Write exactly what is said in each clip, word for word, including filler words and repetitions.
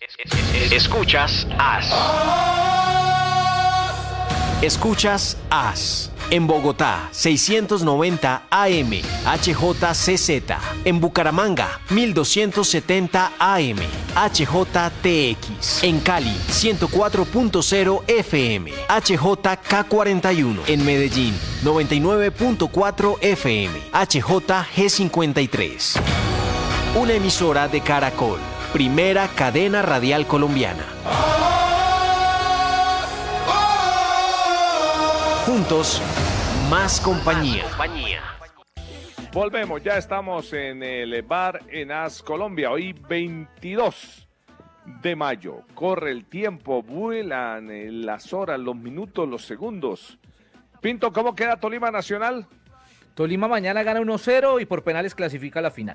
Escuchas A S. Escuchas A S. En Bogotá, seiscientos noventa A M, H J C Z. En Bucaramanga, mil doscientos setenta A M, H J T X. En Cali, ciento cuatro punto cero F M, H J K cuarenta y uno. En Medellín, noventa y nueve punto cuatro F M, H J G cincuenta y tres. Una emisora de Caracol, primera cadena radial colombiana. Juntos, más compañía. Volvemos, ya estamos en el bar en A S Colombia. Hoy veintidós de mayo. Corre el tiempo, vuelan las horas, los minutos, los segundos. Pinto, ¿cómo queda Tolima Nacional? Tolima mañana gana uno cero y por penales clasifica a la final.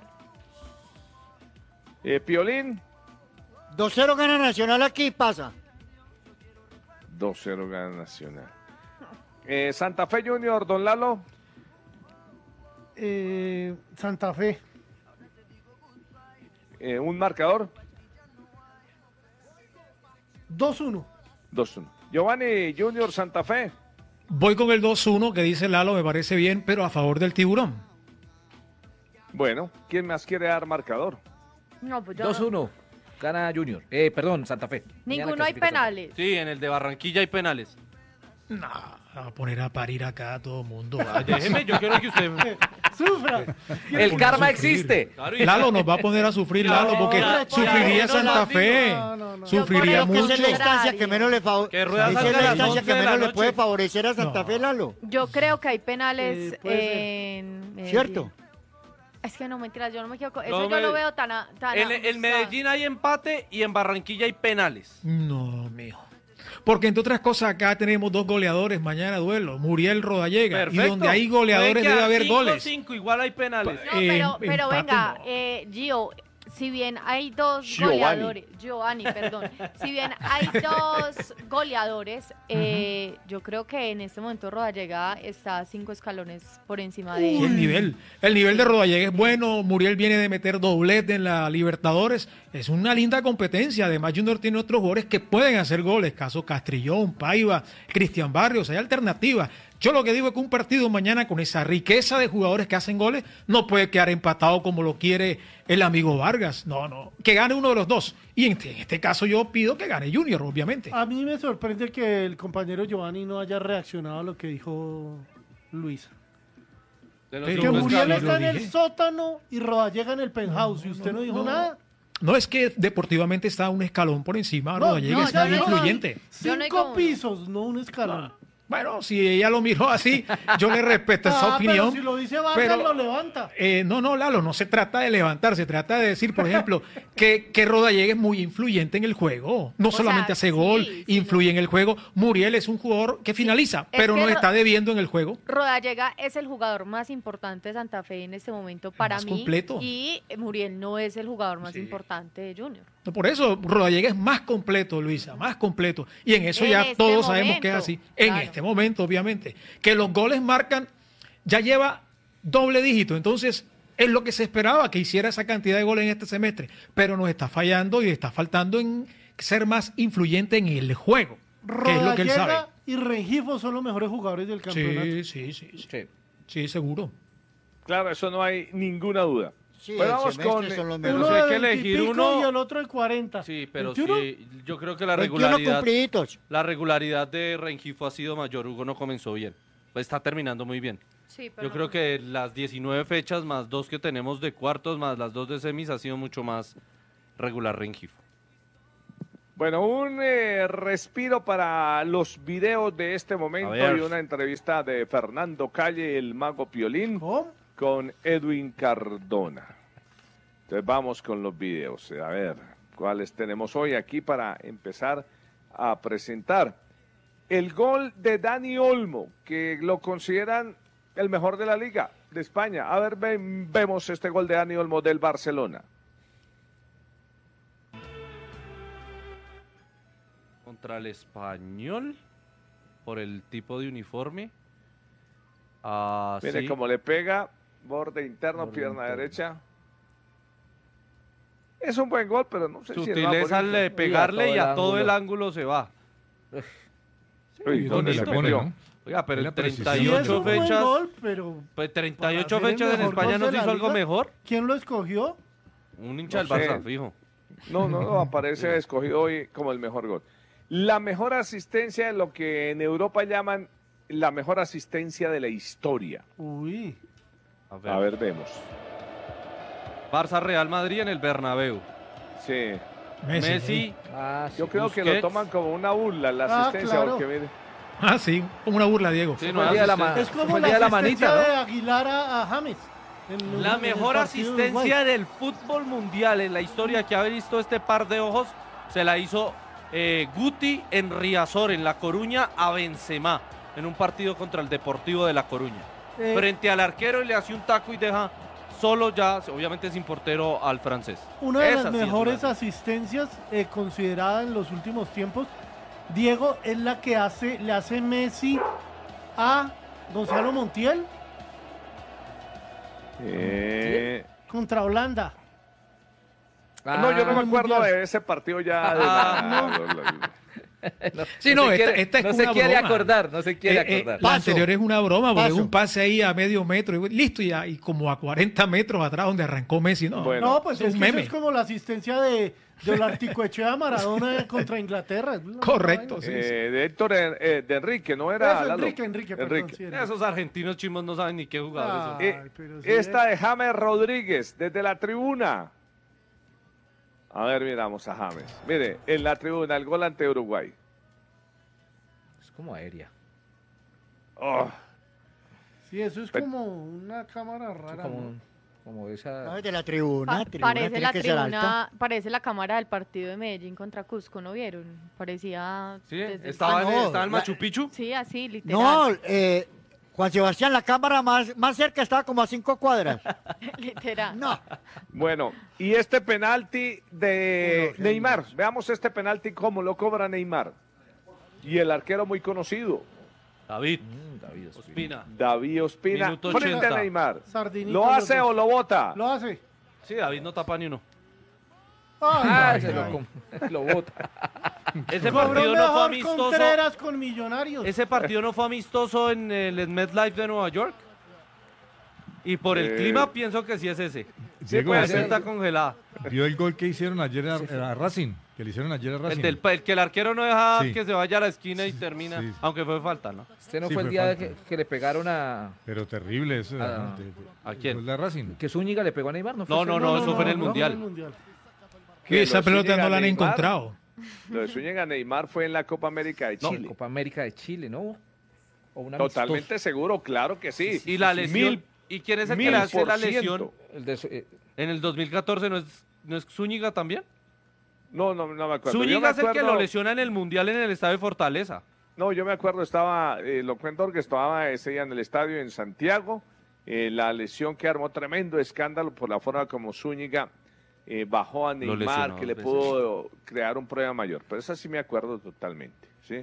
Eh, Piolín. dos cero gana Nacional aquí, pasa. dos cero gana Nacional. Eh, Santa Fe Junior, don Lalo. Eh, Santa Fe. Eh, un marcador. dos uno. dos uno. Giovanni Junior, Santa Fe. Voy con el dos uno que dice Lalo, me parece bien, pero a favor del Tiburón. Bueno, ¿quién más quiere dar marcador? No, pues yo dos uno. no. Gana Junior. Eh, perdón, Santa Fe. Ninguno hay penales. Sí, en el de Barranquilla hay penales. No, a poner a parir acá a todo el mundo. Ay, déjeme, yo quiero que usted... Sufra. El karma existe. Claro, y- Lalo nos va a poner a sufrir, Lalo, porque no, no, sufriría no, Santa no, Fe. no, no, no. Sufriría Yo creo que mucho. esa es la instancia que menos le, favor... Que rueda esa salga es a la las instancia once que de la menos le noche. puede favorecer a Santa No. Fe, Lalo. Yo creo que hay penales Eh, puede ser. en Medellín. ¿Cierto? Es que no, mentiras, yo no me quiero... co- Eso No, yo me- lo veo tan... a- tan En, a- en Medellín hay empate y en Barranquilla hay penales. No, mijo. Porque entre otras cosas acá tenemos dos goleadores, mañana duelo, Muriel Rodallega. Perfecto. Y donde hay goleadores Puede debe quedar haber cinco, goles. cinco, igual hay penales. No, Eh, pero, pero empate venga, no. eh, Gio, si bien hay dos Giovanni. goleadores, Giovanni, perdón, si bien hay dos goleadores, eh, yo creo que en este momento Rodallega está cinco escalones por encima de Y el nivel, el nivel de Rodallega es bueno. Muriel viene de meter doblete en la Libertadores. Es una linda competencia. Además, Junior tiene otros jugadores que pueden hacer goles. Caso Castrillón, Paiva, Cristian Barrios. Hay alternativas. Yo lo que digo es que un partido mañana con esa riqueza de jugadores que hacen goles no puede quedar empatado como lo quiere el amigo Vargas. No, no. Que gane uno de los dos. Y en este, en este caso yo pido que gane Junior, obviamente. A mí me sorprende que el compañero Giovanni no haya reaccionado a lo que dijo Luisa. De los Pero- Que cinco Muriel lo está en el dije. sótano y Rodallega en el penthouse y usted no, dijo no. nada. No es que deportivamente está un escalón por encima. No, Rodallega no, es ya muy dijo influyente. Yo no digo Cinco uno. pisos, no un escalón. Bueno, si ella lo miró así, yo le respeto esa Ah, opinión. pero si lo dice Vargas, pero, lo levanta. eh, no, no, Lalo, no se trata de levantar, se trata de decir, por ejemplo, que, que Rodallega es muy influyente en el juego. No O solamente sea, hace gol, sí, sí, influye en el juego. Muriel es un jugador que finaliza, es pero que nos Ro- está debiendo en el juego. Rodallega es el jugador más importante de Santa Fe en este momento para Más mí. completo. Y Muriel no es el jugador más Sí. importante de Junior. No, por eso Rodallega es más completo, Luisa, más completo. Y en eso En ya este todos sabemos que es momento, así. En claro. este momento, obviamente. Que los goles marcan, ya lleva doble dígito. Entonces, es lo que se esperaba, que hiciera esa cantidad de goles en este semestre. Pero nos está fallando y está faltando en ser más influyente en el juego. Que es lo que él sabe. Rodallega y Rengifo son los mejores jugadores del campeonato. Sí, sí, sí, sí. Sí. Sí, seguro. Claro, eso no hay ninguna duda. Sí, Pues el vamos semestre con- son los Uno mejores. Pero si hay de que elegir veintipico uno- y el otro de cuarenta. Sí, pero ¿veintiuno? sí, yo creo que la veintiuno regularidad, cumpliditos. la regularidad de Rengifo ha sido mayor. Hugo no comenzó bien, pues está terminando muy bien. Sí, pero Yo creo que las diecinueve fechas más dos que tenemos de cuartos más las dos de semis ha sido mucho más regular Rengifo. Bueno, un eh, respiro para los videos de este momento A ver. y una entrevista de Fernando Calle, el mago Piolín, ¿Cómo? con Edwin Cardona. Entonces vamos con los videos. A ver, ¿cuáles tenemos hoy aquí para empezar a presentar? El gol de Dani Olmo, que lo consideran el mejor de la Liga de España. A ver, ven- vemos este gol de Dani Olmo del Barcelona. Contra el Español, por el tipo de uniforme. Ah, Mire sí. cómo le pega, borde interno, Borde pierna interno. derecha. Es un buen gol, pero no sé si es más Sutileza bonito. de pegarle y a todo el ángulo. ángulo se va. Uy, ¿dónde se bonito. pone, metió? ¿no? Oiga, pero Es la en precisión. Sí, treinta y es ocho un buen fechas, gol, pero pues treinta y ocho para ser el fechas en mejor España gol no de se la hizo algo liga, mejor. ¿quién lo escogió? Un hincha No del sé. Barça, fijo. No, no, no, aparece escogido hoy como el mejor gol. La mejor asistencia, lo que en Europa llaman la mejor asistencia de la historia. Uy. A ver. A ver, vemos. Barça Real Madrid en el Bernabéu. Sí. Messi. Messi, Ah, sí. Yo creo que lo Busquets. toman como una burla la Ah, asistencia. claro. porque mire, Ah, sí, como una burla, Diego. Sí, Fue no el es día de la asistencia. ma- Es como fue el la día de la asistencia manita, de ¿no? Aguilar a, a James. en- La en el mejor partido de asistencia Uruguay. del fútbol mundial en la historia que ha visto este par de ojos se la hizo eh, Guti en Riazor, en La Coruña, a Benzema, en un partido contra el Deportivo de La Coruña. Eh, Frente al arquero y le hace un taco y deja solo ya, obviamente sin portero, al francés. Una de Esa las sí es mejores una. asistencias eh, considerada en los últimos tiempos, Diego, es la que hace, le hace Messi a Gonzalo Montiel eh, contra Holanda. no, yo no me Ah, acuerdo mundial. de ese partido ya. de Ah, la- la- la- No, Sí, no, se esta- quiere, esta es no una se quiere broma. acordar, no se quiere Eh, eh, acordar. la Paso. anterior es una broma, porque es Paso. un pase ahí a medio metro, y listo, y, y como a cuarenta metros atrás donde arrancó Messi, ¿no? Bueno. No, pues es es un que eso meme. es como la asistencia de, de Olarticoechea a Maradona contra Inglaterra. Es una Correcto, vaina. sí, sí. eh, de Héctor eh, de Enrique, no era Eso, Lalo? Enrique, Enrique, perdón, sí, Enrique. Esos argentinos chimos no saben ni qué jugadores son. Ay, Eh, pero sí, esta eh. de James Rodríguez, desde la tribuna. A ver, miramos a James. Mire, en la tribuna, el gol ante Uruguay. Es como aérea. Oh, Sí, eso es Pe- como una cámara rara. Como, ¿no? como esa. Ay, de la tribuna, Pa- tribuna parece tiene la que ser alta. tribuna, parece la cámara del partido de Medellín contra Cusco, ¿no vieron? Parecía ¿Sí? desde- ¿Estaba, Ah, en, no, estaba en la- Machu Picchu? Sí, así, literal. No, eh, Juan Sebastián, la cámara más, más cerca estaba como a cinco cuadras. literal. No. bueno, y este penalti de Uno, Neymar. genios. Veamos este penalti cómo lo cobra Neymar. Y el arquero muy conocido, David, Mm, David Ospina. Ospina. David Ospina, Minuto frente ochenta. a Neymar. Sardinita ¿Lo los hace dos. o lo bota? Lo hace. Sí, David no tapa ni uno. Ay, Ah, ay, se lo, ay. com- lo bota. Ese Cobró partido no fue mejor amistoso. Contreras con Millonarios. Ese partido no fue amistoso en el MetLife de Nueva York. Y por el Eh, clima pienso que sí es ese. Diego, puede La ser. está congelada. ¿vio el gol que hicieron ayer a, a Racing? Que le hicieron ayer a El, Racing. del, el que el arquero no deja Sí. que se vaya a la esquina y termina, sí. aunque fue falta, ¿no? Este no Sí, fue el fue día falta. que, que le pegaron a. Pero terrible eso. Ah, de- de- ¿a quién? el gol de Racing. Que Zúñiga le pegó a Neymar, ¿no? fue No, ese? no, no, eso fue en el Mundial. Y Que esa lo pelota Zúñiga no la han Neymar, encontrado. Lo de Zúñiga Neymar fue en la Copa América de No, Chile. Copa América de Chile, ¿no? O una Totalmente seguro, claro que sí. Y la lesión. Mil- ¿Y quién es el que mil le hace la por ciento. lesión El de, su- eh, en el dos mil catorce? ¿No es, no es Zúñiga también? No, no, no me acuerdo. Yo me Zúñiga es el que acuerdo- lo lesiona en el Mundial en el estadio de Fortaleza. No, yo me acuerdo, estaba, eh, lo cuento que estaba ese día en el estadio en Santiago, eh, la lesión que armó tremendo escándalo por la forma como Zúñiga eh, bajó a Lo Neymar, lesionó que le dos pudo crear un problema mayor. Pero esa sí me acuerdo totalmente, ¿sí?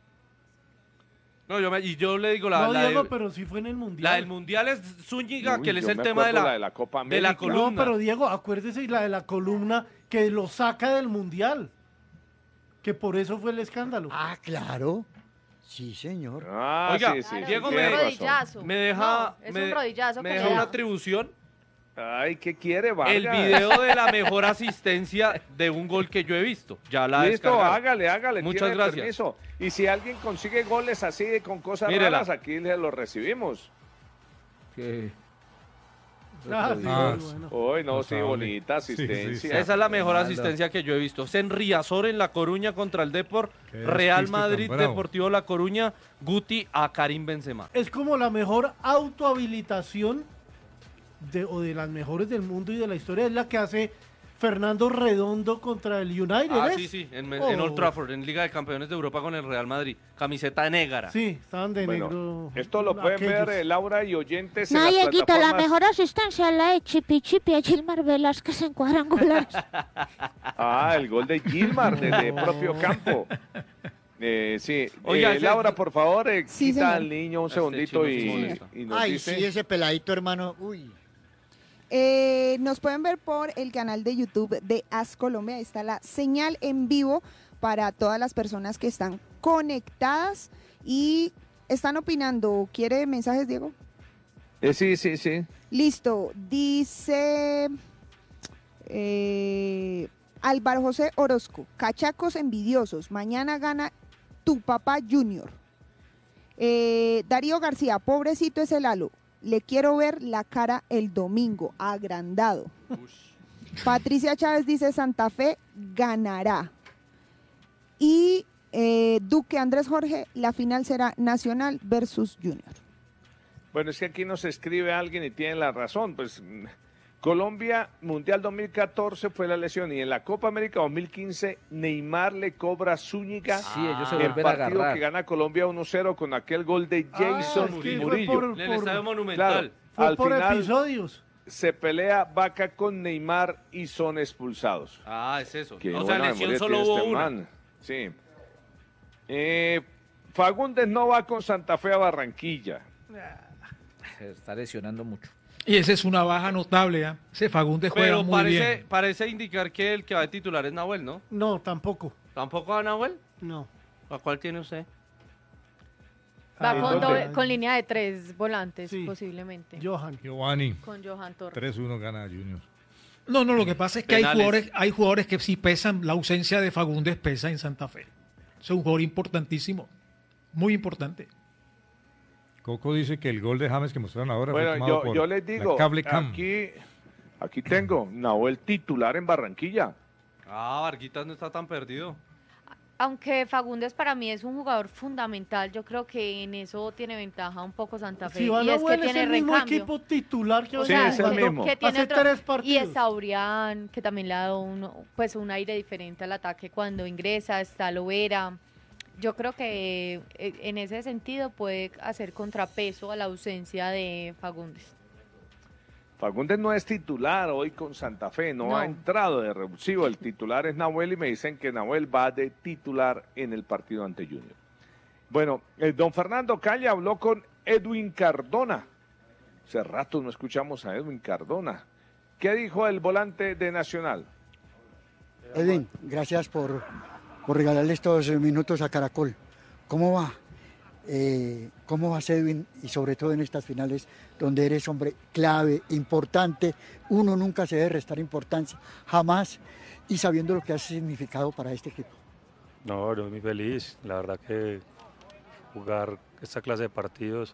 No, yo me- y yo le digo la, No, la, Diego, de- pero sí fue en el Mundial. la del Mundial es Zúñiga, Uy, que él es yo el me tema de acuerdo la, la de la Copa de la América. columna. No, pero Diego, acuérdese la de la columna que lo saca del Mundial. Que por eso fue el escándalo. Ah, claro. Sí, señor. Ah, Oiga, sí, sí, Claro, sí, Diego es tiene un me- razón. rodillazo. me deja, No, es me, un rodillazo me que deja le una da. atribución. Ay, ¿qué quiere, Vargas? El video de la mejor asistencia de un gol que yo he visto. Ya la Listo, descargaron. hágale, hágale. Muchas tiene gracias. permiso. Y si alguien consigue goles así de- con cosas Mírela. raras, aquí le los recibimos. que- Ah, sí, Ah, bueno. Hoy no, sí, Notable. bonita Sí, sí, asistencia. sí. Esa es la mejor Ronaldo. asistencia que yo he visto. Es en Riazor, en La Coruña, contra el Depor. Qué Real despiste tan Madrid, bravo. Deportivo La Coruña, Guti a Karim Benzema. Es como la mejor autohabilitación de, o de las mejores del mundo y de la historia. Es la que hace Fernando Redondo contra el United. Ah, ¿es? sí, sí, en, en Oh. Old Trafford, en Liga de Campeones de Europa con el Real Madrid. Camiseta negra. Sí, estaban de Bueno, negro. esto lo pueden aquellos. ver, eh, Laura y oyentes. en No, las Dieguito, la plataformas. mejor asistencia la de Chipi Chipi a Gilmar Velázquez en cuadrangulares. Ah, el gol de Gilmar desde propio campo. Eh, sí, Oiga, Eh, ese- Laura, por favor, eh, Sí, quita señor. al niño un Este segundito chino sí y, molesta. y nos Ay, dice. sí, ese peladito, hermano. Uy. Eh, nos pueden ver por el canal de YouTube de AS Colombia. Ahí está la señal en vivo para todas las personas que están conectadas y están opinando. ¿Quiere mensajes, Diego? Eh, sí, sí, sí. Listo. Dice eh, Álvaro José Orozco. Cachacos envidiosos. Mañana gana tu papá Junior. Eh, Darío García. Pobrecito es el Lalo. Le quiero ver la cara el domingo, agrandado. Ush. Patricia Chávez dice Santa Fe ganará. Y eh, Duque Andrés Jorge, la final será Nacional versus Junior. Bueno, es que aquí nos escribe alguien y tiene la razón. Pues Colombia, Mundial dos mil catorce fue la lesión y en la Copa América dos mil quince Neymar le cobra a Zúñiga sí, ellos se el vuelven a partido agarrar. que gana Colombia uno cero con aquel gol de Jason Ah, es que fue Murillo. por- En el por- Estadio Monumental. Claro, Fue al por final episodios. se pelea Vaca con Neymar y son expulsados. Ah, es eso. Qué O sea, buena lesión memoria solo tiene hubo este una. man. Sí. Eh, Fagundes no va con Santa Fe a Barranquilla. Se está lesionando mucho. Y esa es una baja notable, ¿eh? Ese Fagundes juega Pero muy parece, bien. parece indicar que el que va a titular es Nahuel, ¿no? No, tampoco. ¿Tampoco va Nahuel? No. ¿A cuál tiene usted? Va Ah, con, ¿dónde? doble- con línea de tres volantes, Sí. posiblemente. Johan. Giovanni, Con Johan Torres. tres uno gana Junior. No, no, lo que pasa es que hay Penales. jugadores, hay jugadores que sí pesan, la ausencia de Fagundes pesa en Santa Fe. Es un jugador importantísimo, muy importante. Coco dice que el gol de James que mostraron ahora Bueno, fue tomado yo, por yo les la digo, Cable Cam. aquí, aquí tengo Nahuel titular en Barranquilla. Ah, Varguitas no está tan perdido. Aunque Fagundes para mí es un jugador fundamental, yo creo que en eso tiene ventaja un poco Santa Fe. Si van y a es que Nahuel, es tiene el mismo recambio. equipo titular que O Sí, sea, es el que- mismo. que tiene Hace otro- tres y partidos. es Saurián, que también le ha dado un, pues un aire diferente al ataque cuando ingresa, está Lovera. Yo creo que eh, en ese sentido puede hacer contrapeso a la ausencia de Fagundes. Fagundes no es titular hoy con Santa Fe, no, No. ha entrado de revulsivo. El titular es Nahuel y me dicen que Nahuel va de titular en el partido ante Junior. Bueno, eh, don Fernando Calle habló con Edwin Cardona. Hace rato no escuchamos a Edwin Cardona. ¿Qué dijo el volante de Nacional? Edwin, gracias por, por regalarle estos minutos a Caracol. ¿Cómo va? Eh, ¿Cómo vas, Edwin? Y sobre todo en estas finales donde eres hombre clave, importante. Uno nunca se debe restar importancia, jamás. Y sabiendo lo que has significado para este equipo. No, yo muy feliz. La verdad que jugar esta clase de partidos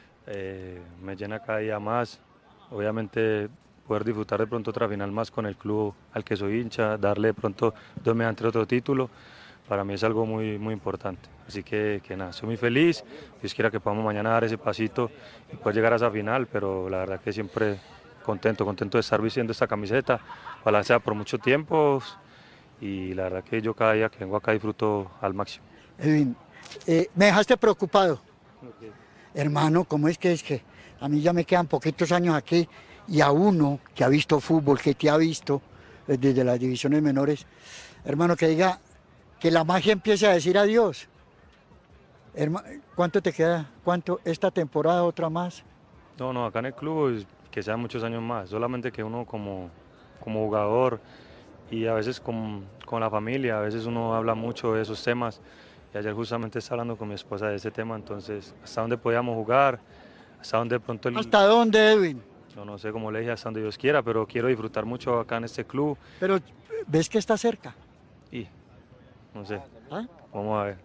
eh, me llena cada día más. Obviamente poder disfrutar de pronto otra final más con el club al que soy hincha, darle de pronto dos mediante otro título, para mí es algo muy, muy importante. Así que, que nada, soy muy feliz. Dios quiera que podamos mañana dar ese pasito y poder llegar a esa final, pero la verdad que siempre contento, contento de estar vistiendo esta camiseta, ojalá sea por mucho tiempo, y la verdad que yo cada día que vengo acá disfruto al máximo. Edwin, eh, me dejaste preocupado. Hermano, ¿cómo es que es que a mí ya me quedan poquitos años aquí y a uno que ha visto fútbol, que te ha visto eh, desde las divisiones menores, hermano, que diga que la magia empiece a decir adiós? Herma- ¿Cuánto te queda? ¿Cuánto? ¿Esta temporada otra más? No, no, acá en el club es que sean muchos años más, solamente que uno como, como jugador y a veces con, con la familia, a veces uno habla mucho de esos temas, y ayer justamente estaba hablando con mi esposa de ese tema, entonces hasta dónde podíamos jugar, hasta dónde de pronto el... ¿Hasta dónde, Edwin? No, no sé cómo le dije, hasta donde Dios quiera, pero quiero disfrutar mucho acá en este club Pero ves que está cerca. y no sé, ¿Ah? vamos a ver.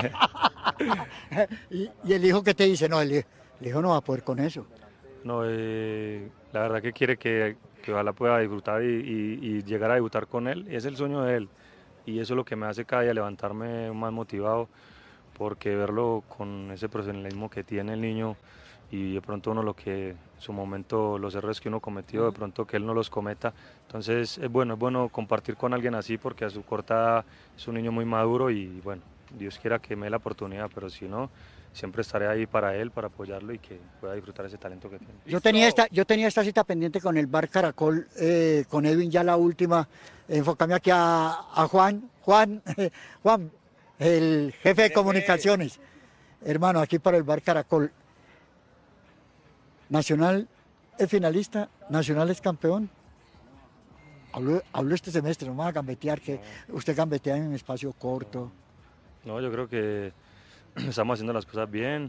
y, y el hijo que te dice, no, el, hi- el hijo no va a poder con eso. No, eh, la verdad que quiere que, que ojalá pueda disfrutar y, y- y llegar a debutar con él. Es el sueño de él y eso es lo que me hace cada día levantarme más motivado, porque verlo con ese profesionalismo que tiene el niño y de pronto uno lo que en su momento, los errores que uno cometió, de pronto que él no los cometa. Entonces es bueno, es bueno compartir con alguien así, porque a su corta edad es un niño muy maduro y bueno, Dios quiera que me dé la oportunidad, pero si no, siempre estaré ahí para él, para apoyarlo y que pueda disfrutar ese talento que tiene. Yo tenía esta, yo tenía esta cita pendiente con el Bar Caracol, eh, con Edwin, ya la última. Enfócame aquí a, a Juan, Juan, Juan, el jefe de comunicaciones. Hermano, aquí para el Bar Caracol. Nacional es finalista, Nacional es campeón. Hablo, hablo este semestre, no me va a gambetear, que usted gambetea en un espacio corto. No, yo creo que estamos haciendo las cosas bien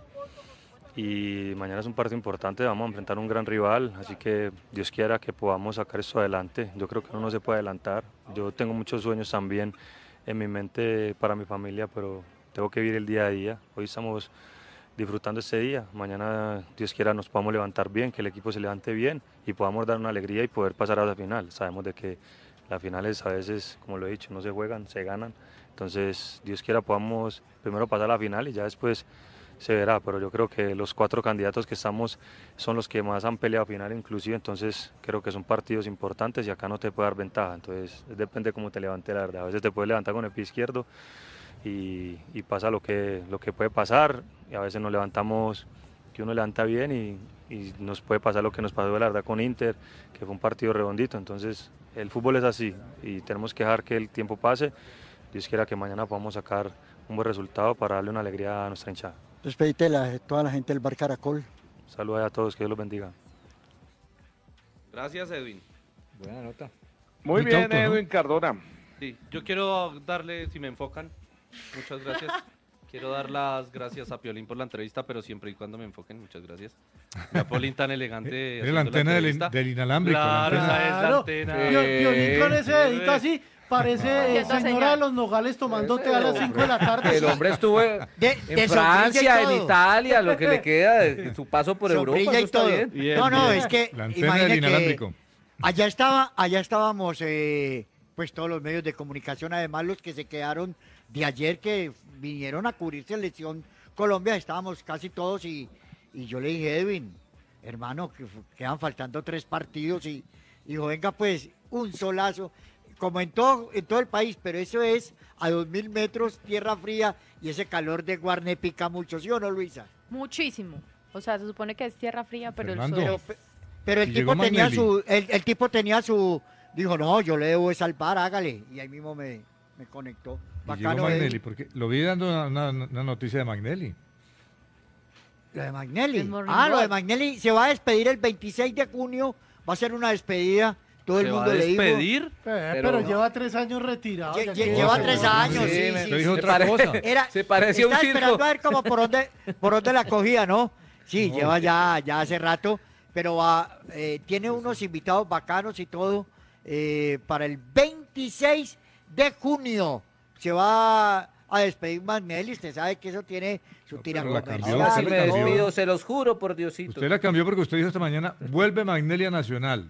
y mañana es un partido importante, vamos a enfrentar a un gran rival, así que Dios quiera que podamos sacar esto adelante. Yo creo que uno no se puede adelantar, yo tengo muchos sueños también en mi mente para mi familia, pero tengo que vivir el día a día. Hoy estamos disfrutando este día, mañana Dios quiera nos podamos levantar bien, que el equipo se levante bien y podamos dar una alegría y poder pasar a la final. Sabemos de que las finales a veces, como lo he dicho, no se juegan, se ganan, entonces Dios quiera podamos primero pasar a la final y ya después se verá, pero yo creo que los cuatro candidatos que estamos son los que más han peleado final inclusive, entonces creo que son partidos importantes y acá no te puede dar ventaja, entonces depende cómo te levante la verdad, a veces te puedes levantar con el pie izquierdo y, y pasa lo que, lo que puede pasar y a veces nos levantamos, que uno levanta bien y, y nos puede pasar lo que nos pasó la verdad con Inter, que fue un partido redondito, entonces el fútbol es así y tenemos que dejar que el tiempo pase, Dios quiera que mañana podamos sacar un buen resultado para darle una alegría a nuestra hinchada. Despedite de toda la gente del Bar Caracol. Saludos a todos, que Dios los bendiga. Gracias, Edwin. Buena nota. Muy Muy bien, cauto, ¿no? Edwin Cardona. Sí, yo quiero darle, si me enfocan, muchas gracias. Quiero dar las gracias a Piolín por la entrevista, pero siempre y cuando me enfoquen, muchas gracias. A Piolín tan elegante. Es la antena del, entrevista. del inalámbrico. Claro, la antena. esa es la antena. Pio- Piolín con ese dedito así, parece eh, Haciendo señora señal. de los Nogales tomando té a las cinco de la tarde. El hombre estuvo en De- de Francia, sombrilla y en todo. Italia, lo que le queda de su paso por Europa. Sombrilla Eso y está todo. bien. Bien, no, no, bien. es que La antena imagine del que inalámbrico. allá estaba, allá estábamos, eh, pues todos los medios de comunicación, además los que se quedaron de ayer que vinieron a cubrir selección Colombia, estábamos casi todos y, y yo le dije, Edwin, hermano, que f- quedan faltando tres partidos y dijo, venga pues, un solazo, como en todo, en todo el país, pero eso es a dos mil metros, tierra fría y ese calor de Guarne pica mucho, ¿sí o no, Luisa? Muchísimo. O sea, se supone que es tierra fría, pero Fernando. el sol... Pero, pero el Y tipo llegó tenía Magnelli. su, el, el tipo tenía su, dijo, no, yo le debo salvar, hágale. Y ahí mismo me, me conectó. Y llegó Bacano, Magnelli, eh. porque lo vi dando una, una- una noticia de Magnelli. Lo de Magnelli. El Morning Ah, lo de Walk. Magnelli se va a despedir el veintiséis de junio, va a ser una despedida. Todo el ¿Se va mundo a le dijo. despedir? Eh, Pero pero no. lleva tres años retirado. Lle- ya lle- que- lleva se tres puede. años, sí, Sí, sí. me- Usted dijo se otra pare- cosa. Era, Se parecía a un estaba esperando circo. a ver como por dónde, por dónde la cogía, ¿no? Sí, No. lleva ya, ya hace rato, pero va, eh, tiene unos invitados bacanos y todo eh, para el veintiséis de junio. Se va a despedir Magnelli, usted sabe que eso tiene su No, tira pero la comercial. cambió, Ahora se sí le me cambió. despido, se los juro por Diosito. Usted la cambió porque usted dijo esta mañana, vuelve Magnelli a Nacional.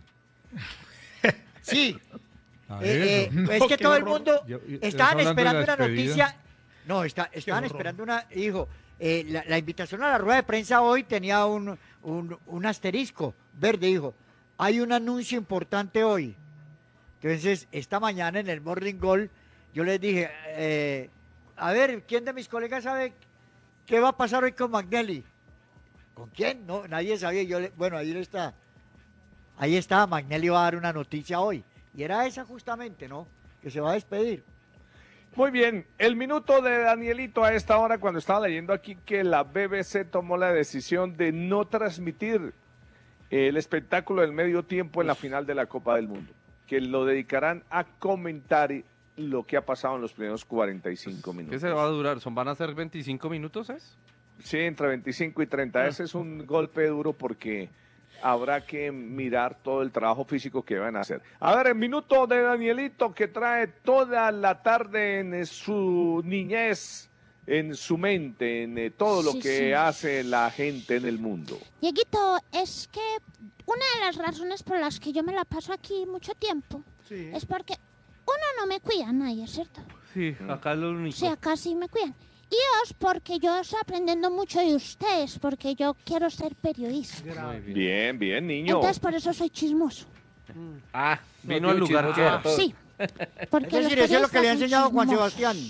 Sí, A eh, eso. eh, es que qué todo el horror. mundo Yo- yo- estaban estamos hablando de esperando la una despedida. noticia. No, está, estaban horror. esperando una. Dijo, eh, la, la invitación a la rueda de prensa hoy tenía un, un, un asterisco verde. Dijo, hay un anuncio importante hoy. Entonces, esta mañana en el Morning Goal, yo les dije, eh, a ver, ¿quién de mis colegas sabe qué va a pasar hoy con Magnelli? ¿Con quién? No, nadie sabía. Yo le- bueno, ahí está. Ahí está, Magnelli va a dar una noticia hoy. Y era esa justamente, ¿no? Que se va a despedir. Muy bien, el minuto de Danielito a esta hora cuando estaba leyendo aquí que la B B C tomó la decisión de no transmitir el espectáculo del medio tiempo en la final de la Copa del Mundo, que lo dedicarán a comentar lo que ha pasado en los primeros cuarenta y cinco ¿Qué minutos. se va a durar? ¿Son, ¿Van a ser veinticinco minutos, es? Sí, entre veinticinco y treinta. Ese es un golpe duro porque habrá que mirar todo el trabajo físico que van a hacer. A ver, el minuto de Danielito que trae toda la tarde en su niñez, en su mente, en eh, todo lo Sí, que sí. hace la gente en el mundo. Dieguito, es que una de las razones por las que yo me la paso aquí mucho tiempo Sí. es porque uno no me cuida a nadie, ¿cierto? Sí, acá es lo único. O sea, casi me cuidan. Y dos, porque yo estoy aprendiendo mucho de ustedes, porque yo quiero ser periodista. Muy bien. Bien, bien, niño. Entonces, por eso soy chismoso. Ah, Vino al lugar que era. Sí. Porque Es los decir, eso es lo que le ha periodistas son enseñado Juan chismosos. Sebastián.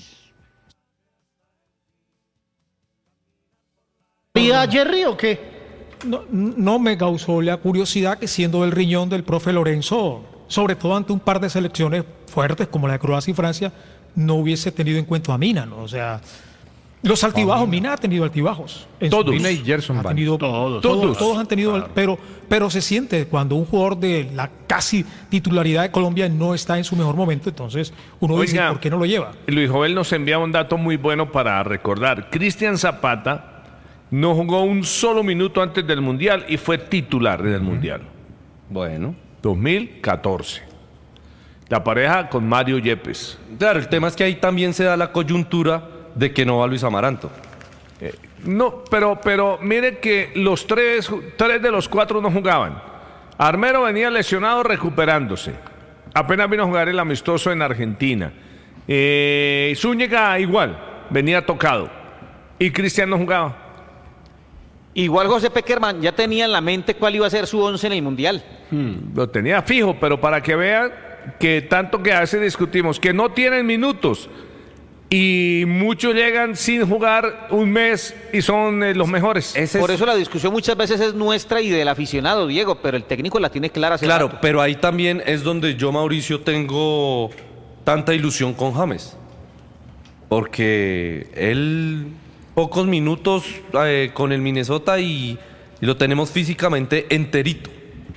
¿Vida Jerry o qué? No, no me causó la curiosidad que siendo el riñón del profe Lorenzo, sobre todo ante un par de selecciones fuertes como la de Croacia y Francia, no hubiese tenido en cuenta a Mina, ¿no? O sea, Los altibajos, Mina ha tenido altibajos. En Todos. su- Mina y Gerson ha Van. tenido, Todos. todos. Todos. Todos han tenido, Claro. pero, pero se siente cuando un jugador de la casi titularidad de Colombia no está en su mejor momento, entonces uno dice, Oiga, ¿por qué no lo lleva? Luis Joel nos envía un dato muy bueno para recordar. Cristian Zapata no jugó un solo minuto antes del Mundial y fue titular del Mundial. Bueno. dos mil catorce. La pareja con Mario Yepes. Claro, el tema es que ahí también se da la coyuntura de que no va Luis Amaranto. Eh, no, pero, pero mire que los tres, tres de los cuatro no jugaban. Armero venía lesionado recuperándose. Apenas vino a jugar el amistoso en Argentina. Eh, Zúñiga igual, venía tocado. Y Cristian no jugaba. Igual José Peckerman ya tenía en la mente cuál iba a ser su once en el Mundial. Hmm, lo tenía fijo, pero para que vean que tanto que a veces discutimos, que no tienen minutos. Y muchos llegan sin jugar un mes y son eh, los mejores. Por eso la discusión muchas veces es nuestra y del aficionado, Diego, pero el técnico la tiene clara. hace Claro, rato. pero ahí también es donde yo, Mauricio, tengo tanta ilusión con James. Porque él, pocos minutos eh, con el Minnesota y, y lo tenemos físicamente enterito.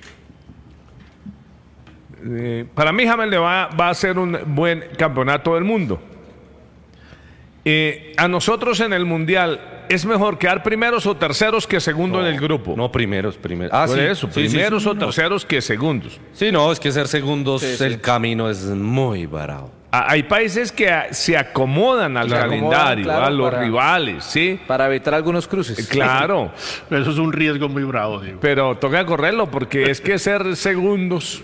Eh, para mí James le va, va a ser un buen campeonato del mundo. Eh, a nosotros en el Mundial es mejor quedar primeros o terceros que segundo en el grupo. No, primeros, primeros. Ah, Por sí. eso, Sí, sí, primeros sí, o no. terceros que segundos. Sí, no, es que ser segundos, Sí, sí. el camino es muy bravo. A- Hay países que a- se acomodan al Se acomodan, calendario, claro, a los para- rivales, ¿sí? Para evitar algunos cruces. Claro. Eso es un riesgo muy bravo, Diego. Pero toca correrlo porque es que ser segundos.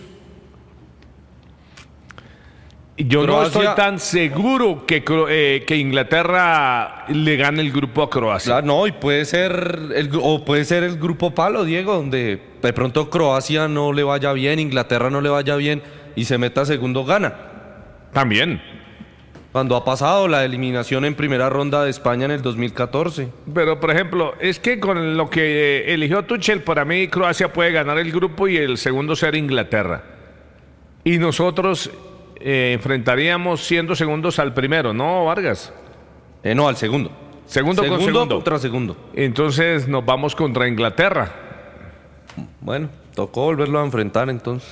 Yo no Croacia- estoy tan seguro que, Cro- eh, que Inglaterra le gane el grupo a Croacia. Claro, no, y puede ser el, gru- o puede ser el grupo palo, Diego, donde de pronto Croacia no le vaya bien, Inglaterra no le vaya bien y se meta segundo, gana. También. Cuando ha pasado la eliminación en primera ronda de España en el dos mil catorce. Pero, por ejemplo, es que con lo que eh, eligió Tuchel, para mí Croacia puede ganar el grupo y el segundo ser Inglaterra. Y nosotros eh, enfrentaríamos siendo segundos al primero, ¿no, Vargas? Eh, no, al segundo. Segundo, con Segundo segundo. contra segundo. Entonces nos vamos contra Inglaterra. Bueno, tocó volverlo a enfrentar entonces.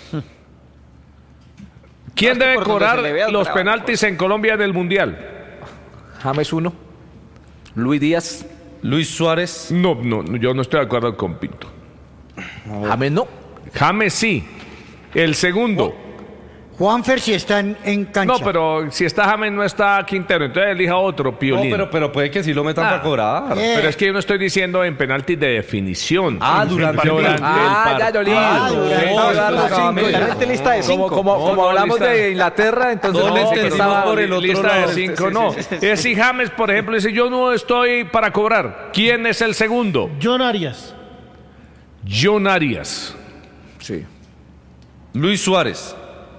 ¿Quién Es que debe por donde se le vea cobrar los bravo, penaltis en Colombia del Mundial? James uno. Luis Díaz. Luis Suárez. No, no, yo no estoy de acuerdo con Pinto. James no. James sí. El segundo. Juanfer si está en, en cancha. No, pero si está James no está Quintero, entonces elija otro, No, Piolín. pero, pero puede que sí lo metan Ah. para cobrar. Pero es que yo no estoy diciendo en penaltis de definición. Ah, durante el Durante partido. el Ah, ya, Yolín. partido. Ah, Sí, durante- sí, ah, sí, los sí, cinco. sí. Claramente lista de Como, cinco. como, No, como no, hablamos lista- de Inglaterra, entonces No, no, le pero entendimos estaba- por el otro lista lado. de cinco, Sí, no. sí, sí, sí. Es si James, por ejemplo, dice yo no estoy para cobrar. ¿Quién es el segundo? John Arias. John Arias. Sí. Luis Suárez.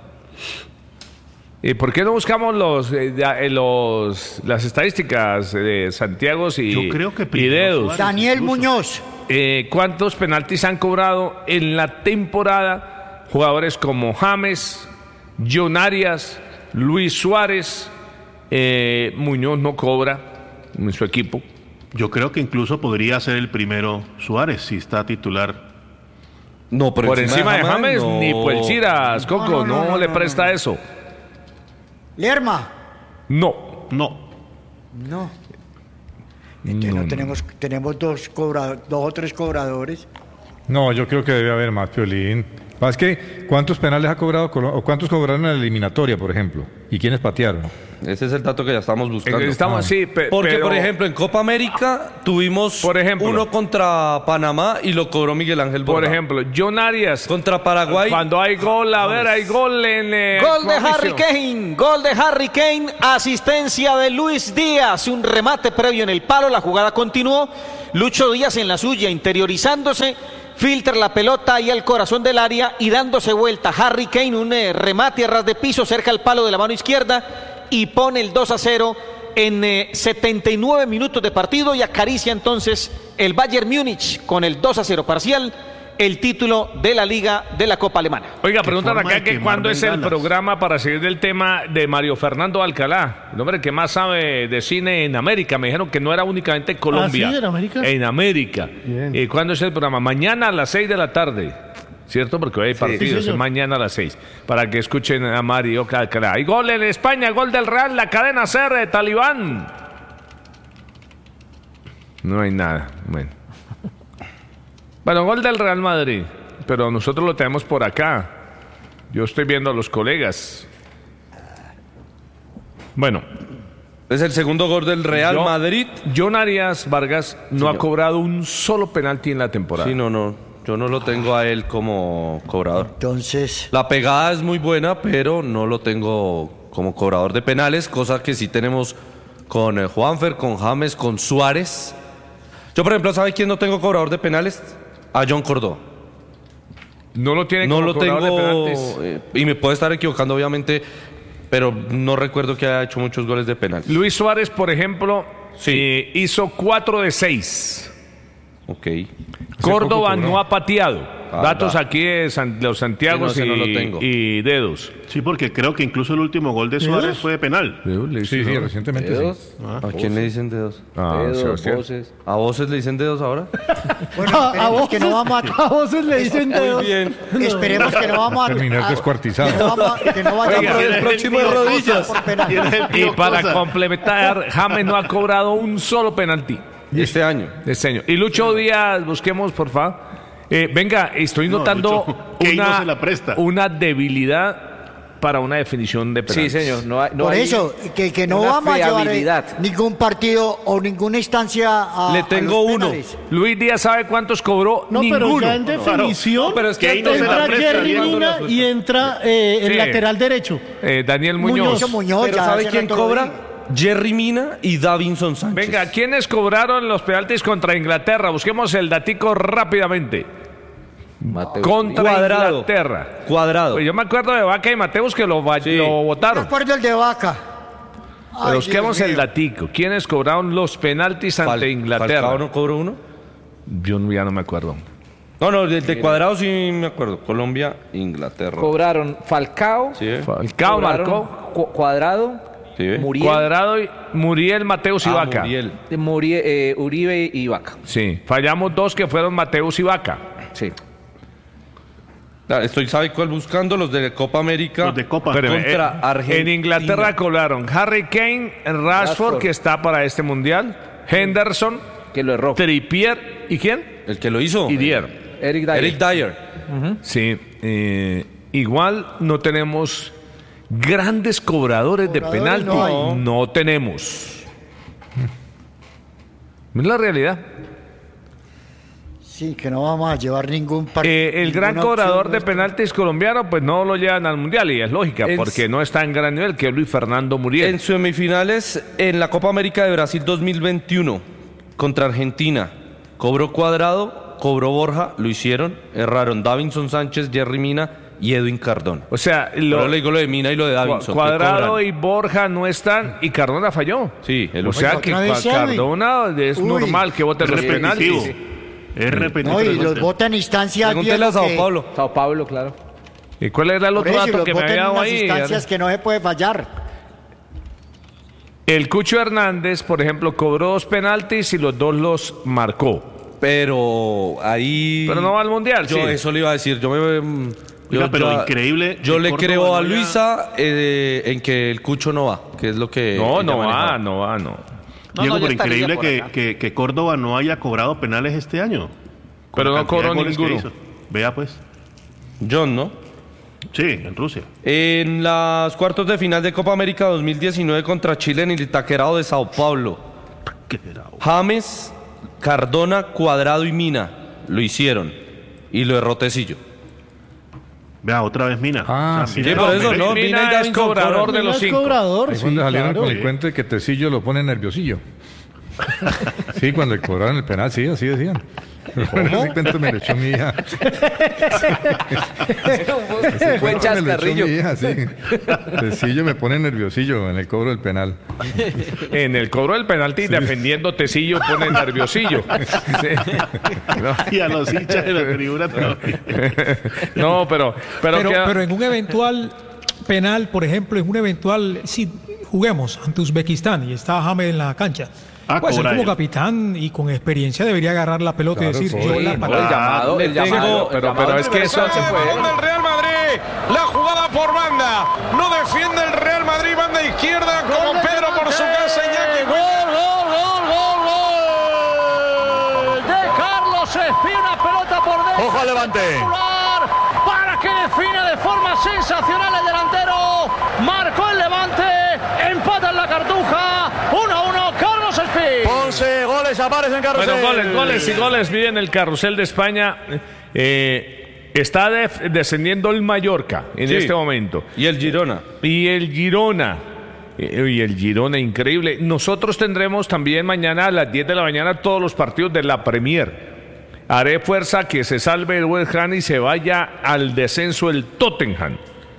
¿Y por qué no buscamos los, eh, ya, eh, los las estadísticas de Santiago y, Yo creo que y primero Dedos? Suárez. Daniel incluso. Muñoz. Eh, ¿Cuántos penaltis han cobrado en la temporada jugadores como James, John Arias, Luis Suárez? Eh, Muñoz no cobra en su equipo. Yo creo que incluso podría ser el primero Suárez si está titular. No, pero Por encima de James, no. ni Puelchiras, Coco, no, No, no, no, no, le no, presta no. eso. Lerma. No. No. No. Entonces No, no, no. tenemos, tenemos dos, cobra- dos o tres cobradores. No, yo creo que debe haber más, Piolín. Más que, ¿cuántos penales ha cobrado Colo- o cuántos cobraron en la eliminatoria, por ejemplo? ¿Y quiénes patearon? Ese es el dato que ya estamos buscando. Estamos Ah. así, pe- Porque, pero- por ejemplo, en Copa América tuvimos Por ejemplo. uno contra Panamá y lo cobró Miguel Ángel Por Borja. ejemplo, John Arias. Contra Paraguay. Cuando hay gol, a ver, hay gol en. eh, Gol de Mauricio. Harry Kane, gol de Harry Kane, asistencia de Luis Díaz, un remate previo en el palo, la jugada continuó, Lucho Díaz en la suya, interiorizándose, filtra la pelota ahí al corazón del área y dándose vuelta. Harry Kane, un eh, remate a ras de piso cerca al palo de la mano izquierda y pone el dos a cero en eh, setenta y nueve minutos de partido y acaricia entonces el Bayern Múnich con el dos a cero parcial el título de la Liga de la Copa Alemana. Oiga, preguntan acá que cuándo es el programa para seguir del tema de Mario Fernando Alcalá, el hombre que más sabe de cine en América. Me dijeron que no era únicamente Colombia. ¿Ah, sí, en América? En América. Eh, ¿Cuándo es el programa? Mañana a las seis de la tarde. ¿Cierto? Porque hoy hay partidos, sí, mañana a las seis, para que escuchen a Mario Alcalá. Y gol en España, gol del Real, la cadena SER de Talibán. No hay nada, bueno. Bueno, gol del Real Madrid, pero nosotros lo tenemos por acá. Yo estoy viendo a los colegas. Bueno. Es el segundo gol del Real Yo, Madrid. John Arias Vargas no Señor. ha cobrado un solo penalti en la temporada. Sí, no, no. Yo no lo tengo a él como cobrador. Entonces... La pegada es muy buena, pero no lo tengo como cobrador de penales, cosa que sí tenemos con eh, Juanfer, con James, con Suárez. Yo, por ejemplo, ¿sabe quién no tengo cobrador de penales? A John Córdoba. No lo tiene no como lo cobrador tengo, de penaltis. Eh, y me puedo estar equivocando, obviamente, pero no recuerdo que haya hecho muchos goles de penales. Luis Suárez, por ejemplo, sí. eh, hizo cuatro de seis. Ok. Córdoba no ha pateado. Ah, Datos da. aquí de San, los Santiagos Sí, no, y, ese no lo tengo. y dedos. Sí, porque creo que incluso el último gol de Suárez ¿Dedos? fue de penal. Sí, sí, recientemente ¿Dedos? sí. Ah, ¿A quién le dicen dedos? Ah, dedos, Sebastián. voces. ¿A voces le dicen dedos ahora? Bueno, esperemos que no vamos a... A voces le dicen dedos. Muy bien. Esperemos que no vamos a... Terminar a- descuartizado. Que no, vamos a- que no vaya Oiga, a... el próximo de rodillas. Por penal. Y para complementar, James no ha cobrado un solo penalti. Este año. Este año. Y Lucho Díaz, busquemos, por favor. Eh, venga, estoy No, notando Lucho, que no una, se la presta. una debilidad para una definición de penaltis. Sí, señor. No hay, no Por hay eso, que, que no una vamos a llevar eh, fiabilidad. ningún partido o ninguna instancia a Le tengo a los uno. penales. Luis Díaz sabe cuántos cobró. No, Ninguno. pero ya en definición, No, pero es que ahí no se la entra presta, Jerry Diego. Mina y entra eh, el Sí. lateral derecho. Eh, Daniel Muñoz. Muñoz, Muñoz, Pero ya ¿sabe hace quién rato lo cobra? dije. Jerry Mina y Davinson Sánchez. Venga, ¿quiénes cobraron los penaltis contra Inglaterra? Busquemos el datico rápidamente. Mateus. Contra Cuadrado. Inglaterra. Cuadrado. Pues yo me acuerdo de Vaca y Mateus que lo, va- Sí. lo Me votaron. acuerdo el de Vaca. Pero Ay, busquemos Dios el mío. datico. ¿Quiénes cobraron los penaltis ante Fal- Inglaterra? ¿Falcao no cobró uno? Yo no- ya no me acuerdo. No, no, de, de Cuadrado sí me acuerdo. Colombia, Inglaterra. Cobraron Falcao, Sí, ¿eh? Falcao cobraron marcó. Cu- Cuadrado, Sí, ¿eh? Muriel, Cuadrado, y Muriel, Mateus y Ah, Vaca. Muriel. Murie- eh, Uribe y Vaca. Sí, fallamos dos que fueron Mateus y Vaca. Sí. Ah, Estoy, ¿sabe cuál buscando? Los de Copa América. Los de Copa. Espéreme, Contra eh, Argentina. En Inglaterra cobraron Harry Kane, Rashford, Rashford. que está para este mundial, Henderson, Que lo erró. Trippier, ¿y quién? El que lo hizo. Y Dier. Eric Dyer. Eric Dyer. Sí, eh, igual no tenemos grandes cobradores de Cobradores penalti. no hay. No tenemos. Es la realidad. Sí, que no vamos a llevar ningún partido. Eh, el gran cobrador de penaltis colombiano, pues no lo llevan al mundial, y es lógica, En- porque no está en gran nivel, que es Luis Fernando Muriel. En semifinales, en la Copa América de Brasil dos mil veintiuno, contra Argentina, cobró Cuadrado, cobró Borja, lo hicieron, erraron Davinson Sánchez, Jerry Mina y Edwin Cardona. O sea, lo, Pero le digo lo de Mina y lo de Davinson. que Cuadrado cobran. y Borja no están, y Cardona falló. Sí, el O sea Oiga, que otra vez Ca- sí, Edwin. Cardona es Uy. normal que vote Es los repetitivo. penaltis. Es repetitivo. No, y los votan instancias. Pregúntele a Diego, Sao que- Paulo. Sao Paulo, claro. ¿Y cuál era el Por otro eso, y dato los que me votan había en dado unas ahí? instancias que no se puede fallar. El Cucho Hernández, por ejemplo, cobró dos penaltis y los dos los marcó. Pero ahí... Pero no va al mundial, Yo sí. eso le iba a decir. Yo me... Yo, Oiga, pero ya- increíble Yo que le Córdoba creo no a haya- Luisa eh, en que el Cucho no va, que es lo que... No, ella no va, manejaba. no va, no. Diego, No, no, ya pero estaría increíble por que, acá. que, que Córdoba no haya cobrado penales este año. Con Pero la no cantidad de cobró goles que ninguno. hizo. Vea pues. John, ¿no? Sí, en Rusia. En las cuartos de final de Copa América dos mil diecinueve contra Chile en el Itaquerao de Sao Paulo. James, Cardona, Cuadrado y Mina lo hicieron. Y lo erró Tecillo. Vea, otra vez Mina. Ah, O sea, sí. Mina- Sí, por eso, Mina- no, Mina Mina y es Davinson cobrador cobran. de los Es cinco. cobrador, Ahí sí, cuando salieron claro. con el cuento de que Tecillo lo pone nerviosillo. Sí, cuando le cobraron el penal, sí, así decían. Ese cuento me lo echó mi hija. Ese Buen cuento me lo echó chascarrillo. mi hija, sí. Tecillo me pone nerviosillo en el cobro del penal. En el cobro del penalti, defendiendo Tecillo, pone nerviosillo. Sí. No. Y a los hinchas de la tribuna también. No, pero... Pero, Pero, queda- pero en un eventual penal, por ejemplo, en un eventual, si juguemos ante Uzbekistán y está James en la cancha, Ah, pues él cobra como él. capitán y con experiencia debería agarrar la pelota Claro, y decir, sí, yo la no, patada. el llamado, el tengo- llamado, pero- el llamado pero es que eso universal se fue. fue. del Real Madrid. La jugada por banda. No defiende el Real Madrid. Banda izquierda con Pedro por su casa. Iñaki. Gol, gol, gol, gol, gol. De Carlos Espina, una pelota por dentro. Ojo al Levante. Para que define de forma sensacional el delantero. Marcó el Levante. Empata en la Cartuja. uno a uno, Carlos Espina. once goles aparecen en carrusel. Bueno, goles, goles y goles viven el carrusel de España. Eh, está def- descendiendo el Mallorca en Sí. este momento. Y el Girona. Y el Girona. Eh, Y el Girona, increíble. Nosotros tendremos también mañana a las diez de la mañana todos los partidos de la Premier. Haré fuerza que se salve el West Ham y se vaya al descenso el Tottenham.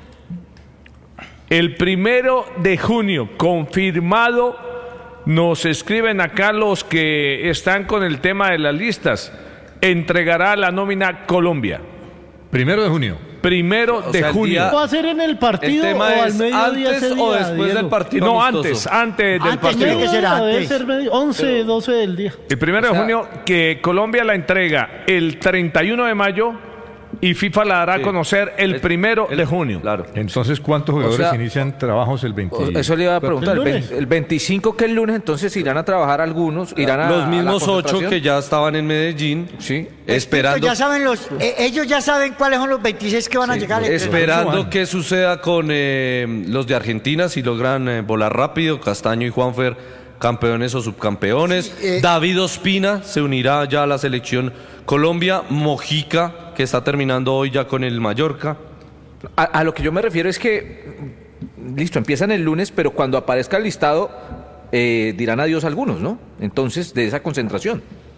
El primero de junio, confirmado, nos escriben acá los que están con el tema de las listas. Entregará la nómina Colombia. Primero de junio. Primero O de sea, el junio. día- ¿Va a ser en el partido El tema o al es mediodía antes ese día, o después del Diego? partido No, amistoso. antes, antes del Antes partido. tiene que ser No, debe antes. ser medio- once, doce del día. El primero O de sea- junio, que Colombia la entrega el treinta y uno de mayo y FIFA la dará a Sí. conocer el El- primero el- de junio. Claro. Entonces, ¿cuántos jugadores sea, inician trabajos el veinte? O- Eso le iba a preguntar. el El, lunes. veinte el veinticinco, que es el lunes, entonces irán a trabajar algunos, irán a Los a la mismos ocho concentración. que ya estaban en Medellín, Sí. esperando, Ya saben los, eh, ellos ya saben cuáles son los veintiséis que van a llegar. entre- esperando qué suceda con eh, los de Argentina, si logran eh, volar rápido, Castaño y Juanfer, campeones o subcampeones. Sí, eh. David Ospina se unirá ya a la selección Colombia. Mojica, que está terminando hoy ya con el Mallorca. A, a lo que yo me refiero es que, mm, listo, empiezan el lunes, pero cuando aparezca el listado, eh, dirán adiós algunos, ¿no? Entonces, de esa concentración.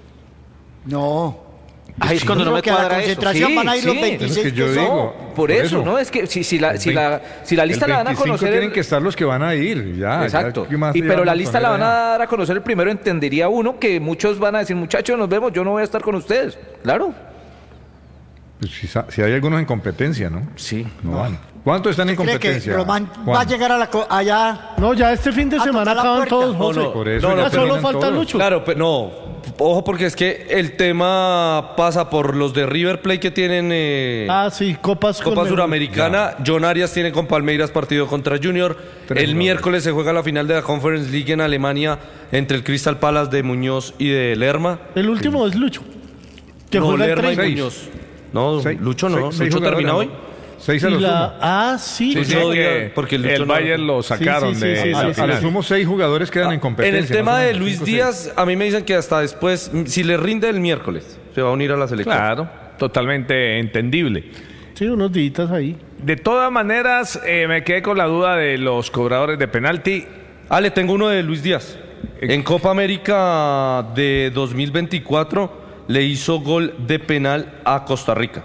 No. Ahí es cuando no me que a la cuadra eso. concentración Sí, van a ir los sí. veintiséis Es que yo que son. digo, Por, por eso, eso. ¿no? Es que si, si, la, si, El la, si la lista el la van a veinticinco conocer... tienen el- que estar los que van a ir, ya. Exacto. ya, ¿qué más Y, le pero vamos la a lista la poner van a allá? dar a conocer el primero, entendería uno que muchos van a decir, muchachos, nos vemos, yo no voy a estar con ustedes. Claro. Pues si, sa- si hay algunos en competencia, ¿no? Sí. No van. ¿Cuántos están en ¿Cree que competencia? Román va a Juan? llegar a la co- allá? No, ya este fin de A semana tocar la acaban puerta. todos, No, José. no, Por eso no, ya no, solo terminan falta todos. Lucho. Claro, pero no, ojo porque es que el tema pasa por los de River Plate que tienen eh, Ah, sí, Copas Copa con- Suramericana. John Arias tiene con Palmeiras partido contra Junior. Tres el jugadores. miércoles se juega la final de la Conference League en Alemania entre el Crystal Palace de Muñoz y de Lerma. El último es Lucho. Que no, juega el Lerma y treinta. Muñoz. No, Seis- Lucho no. seis- seis Lucho jugadores, termina ¿no? hoy. Seis a Y lo la- sumo. Ah, sí. Sí, sí, no, que diga, porque el el, Lucho no- Bayern lo sacaron Sí, sí, de sí, sí, la A, a final. lo sumo seis jugadores quedan en competencia. En el tema más o de menos, Luis cinco, Díaz, a mí me dicen que hasta después, si le rinde el miércoles, se va a unir a la selección. Claro, totalmente entendible. Sí, unos días ahí. De todas maneras, eh, me quedé con la duda de los cobradores de penalti. Ah, le tengo uno de Luis Díaz. En Copa América de dos mil veinticuatro le hizo gol de penal a Costa Rica.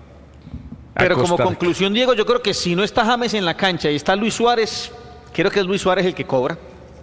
Pero A como Costa Rica. conclusión, Diego, yo creo que si no está James en la cancha y está Luis Suárez, creo que es Luis Suárez el que cobra.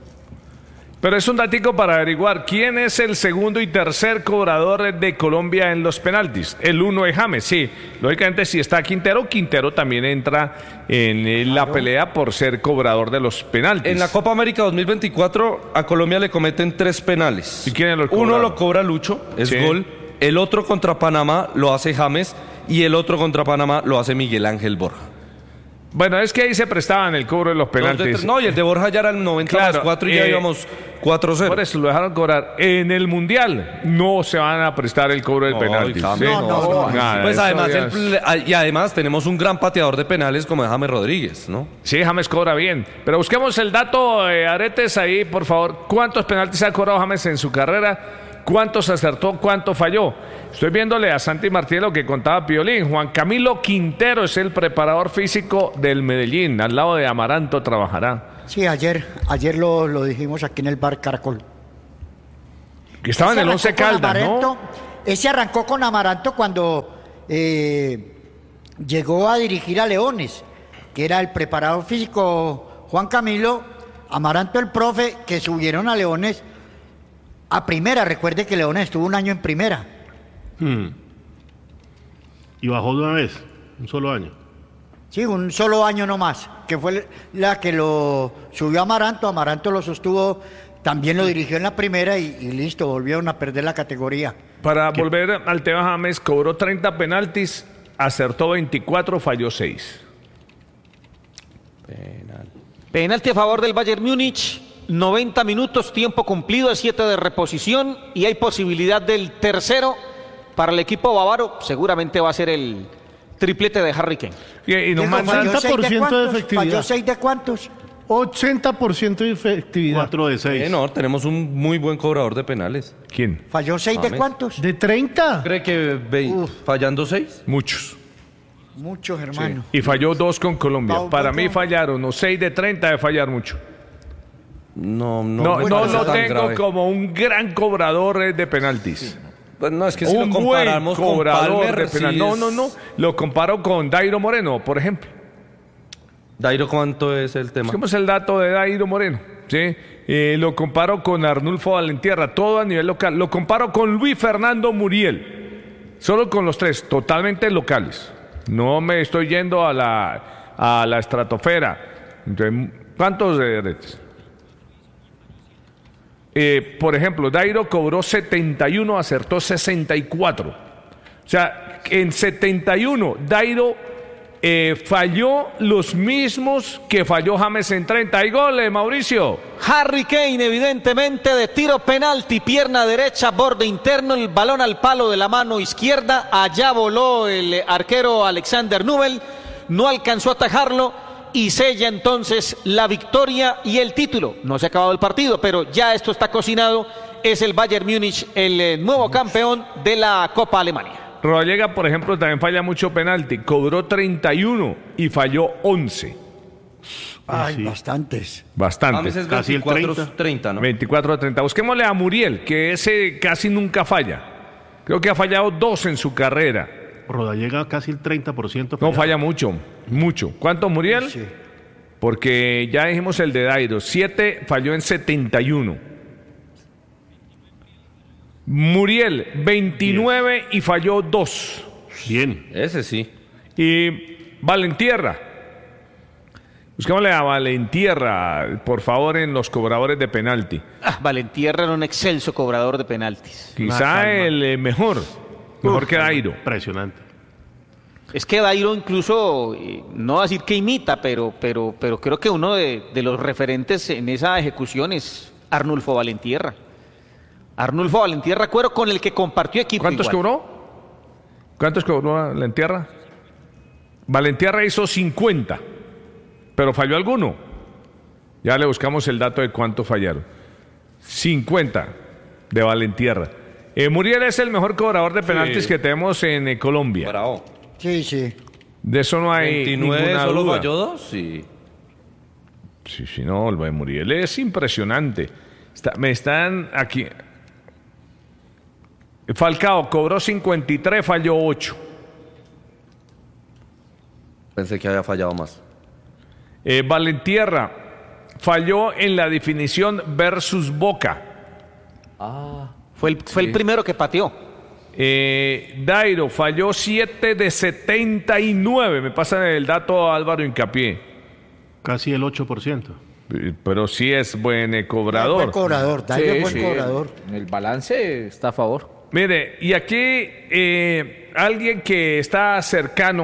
Pero es un datico para averiguar quién es el segundo y tercer cobrador de Colombia en los penaltis. El uno es James, sí. Lógicamente, si está Quintero, Quintero también entra en eh, la pelea por ser cobrador de los penaltis. En la Copa América dos mil veinticuatro a Colombia le cometen tres penales. ¿Y quiénes los Uno cobraron? lo cobra Lucho, es Sí. gol. El otro contra Panamá lo hace James y el otro contra Panamá lo hace Miguel Ángel Borja. Bueno, es que ahí se prestaban el cobro de los Dos de penaltis. tres- no, y el de Borja ya era el noventa Claro, más cuatro y ya eh, íbamos cuatro cero. Por eso lo dejaron cobrar. En el Mundial no se van a prestar el cobro del No, penalti. James, ¿sí? no, no, no. Nada, Pues eso además, ya el- es- y además tenemos un gran pateador de penales como es James Rodríguez, ¿no? Sí, James cobra bien. Pero busquemos el dato, eh, Aretes, ahí, por favor. ¿Cuántos penaltis ha cobrado James en su carrera? ¿Cuántos acertó? ¿Cuánto falló? Estoy viéndole a Santi Martínez lo que contaba Piolín. Juan Camilo Quintero es el preparador físico del Medellín. Al lado de Amaranto trabajará. Sí, ayer, ayer lo, lo dijimos aquí en el bar Caracol. Que estaba en el Se Once arrancó con Caldas, Amaranto, ¿no? ese arrancó con Amaranto cuando eh, llegó a dirigir a Leones, que era el preparador físico Juan Camilo, Amaranto el profe, que subieron a Leones a primera. Recuerde que Leones estuvo un año en primera. Hmm. Y bajó de una vez, un solo año. Sí, un solo año nomás, que fue la que lo subió Amaranto. Amaranto lo sostuvo, también lo dirigió en la primera y, y listo, volvieron a perder la categoría. Para ¿Qué? volver al tema, James cobró treinta penaltis, acertó veinticuatro, falló seis. Penal. Penalti a favor del Bayern Múnich, noventa minutos, tiempo cumplido, siete de reposición y hay posibilidad del tercero para el equipo bávaro. Seguramente va a ser el triplete de Harry Kane. Y, y nos manda ochenta por ciento de, de efectividad. ¿Falló seis de cuántos? ochenta por ciento de efectividad. cuatro de seis. Eh, no, tenemos un muy buen cobrador de penales. ¿Quién? ¿Falló seis de cuántos? De treinta. ¿Cree que ve, fallando seis? Muchos. Muchos, hermano. Sí. Y falló dos con Colombia. Pau, Para Pau, mí Pau. fallaron, no seis de treinta de fallar mucho. No, no. No, no lo tan tengo grave. como un gran cobrador eh, de penaltis. Sí. Pues no, es que si un lo comparamos buen cobrador con Palmer, de penal. sí No, es... no, no. Lo comparo con Dairo Moreno, por ejemplo. Dairo, ¿cuánto es el tema? Busquemos el dato de Dairo Moreno. ¿Sí? Eh, lo comparo con Arnulfo Valentierra, todo a nivel local. Lo comparo con Luis Fernando Muriel. Solo con los tres, totalmente locales. No me estoy yendo a la, a la estratosfera. Entonces, ¿cuántos de eh, por ejemplo, Dairo cobró setenta y uno, acertó sesenta y cuatro. O sea, en setenta y uno, Dairo eh, falló los mismos que falló James en treinta. ¿Y goles, Mauricio? Harry Kane, evidentemente, de tiro penalti, pierna derecha, borde interno, el balón al palo de la mano izquierda. Allá voló el arquero Alexander Nubel, no alcanzó a atajarlo y sella entonces la victoria y el título. No se ha acabado el partido, pero ya esto está cocinado. Es el Bayern Múnich el eh, nuevo campeón de la Copa Alemania. Rodallega, por ejemplo, también falla mucho penalti. Cobró treinta y uno y falló once. Ay, sí. bastantes. Bastante. Es Casi el veinticuatro treinta. treinta, ¿no? veinticuatro a treinta. Busquémosle a Muriel, que ese casi nunca falla. Creo que ha fallado dos en su carrera. Rodallega casi el treinta por ciento. No, falla mucho, mucho. ¿Cuánto, Muriel? Sí. Porque ya dijimos el de Dairo. siete, falló en setenta y uno. Muriel, veintinueve y falló dos. Bien. Ese sí. Y Valentierra. Busquémosle a Valentierra, por favor, en los cobradores de penalti. Ah, Valentierra era un excelso cobrador de penaltis. Quizá el eh, mejor. Mejor Uf, que Dairo. Impresionante. Es que Dairo incluso, eh, no va a decir que imita, pero, pero, pero creo que uno de, de los referentes en esa ejecución es Arnulfo Valentierra. Arnulfo Valentierra Cuero, con el que compartió equipo. ¿Cuántos igual. cobró? ¿Cuántos cobró Valentierra? Valentierra hizo cincuenta, pero falló alguno. Ya le buscamos el dato de cuánto fallaron. cincuenta de Valentierra. Eh, Muriel es el mejor cobrador de penaltis Sí. que tenemos en eh, Colombia. Bravo. Sí, sí. De eso no hay veintinueve, ninguna solo duda. falló dos, sí. Sí, sí, no, lo de Muriel es impresionante. Está- me están aquí. Falcao cobró cincuenta y tres, falló ocho. Pensé que había fallado más. Eh, Valentierra falló en la definición versus Boca. Ah. Fue el, fue el primero que pateó. Eh, Dairo falló siete de setenta y nueve. Me pasa el dato Álvaro Hincapié. Casi el ocho por ciento. Eh, Pero sí es buen eh, cobrador. Buen cobrador, Dairo es buen sí. cobrador. El balance está a favor. Mire, y aquí eh, alguien que está cercano,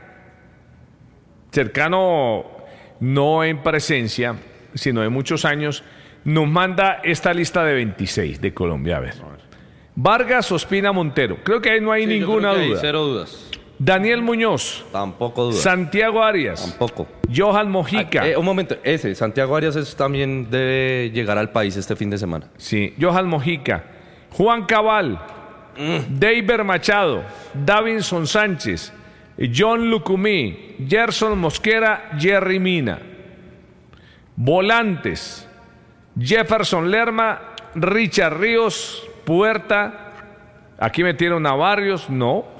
cercano no en presencia, sino de muchos años, nos manda esta lista de veintiséis de Colombia. A ver. Vargas, Ospina, Montero. Creo que ahí no hay Sí, yo ninguna creo que hay duda. cero dudas. Daniel Muñoz, Tampoco dudas. Santiago Arias, Tampoco. Johan Mojica. Ah, eh, un momento, ese, Santiago Arias es, también debe llegar al país este fin de semana. Sí, Johan Mojica, Juan Cabal, Deiber Machado, Davinson Sánchez, John Lucumí, Gerson Mosquera, Jerry Mina. Volantes, Jefferson Lerma, Richard Ríos, Puerta, Aquí metieron a Barrios, no.